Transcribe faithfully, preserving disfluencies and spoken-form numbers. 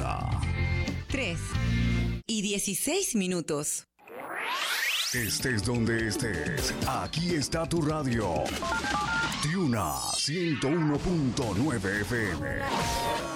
hora. tres y dieciséis minutos. Estés donde estés, aquí está tu radio. Tiuna ciento uno punto nueve F M.